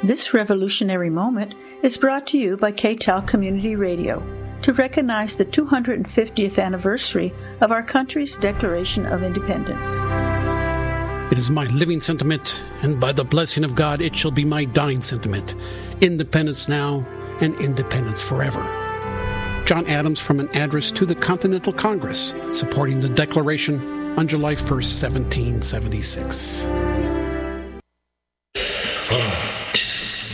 This revolutionary moment is brought to you by KTAL Community Radio to recognize the 250th anniversary of our country's Declaration of Independence. It is my living sentiment, and by the blessing of God, it shall be my dying sentiment. Independence now and independence forever. John Adams from an address to the Continental Congress supporting the Declaration on July 1st, 1776.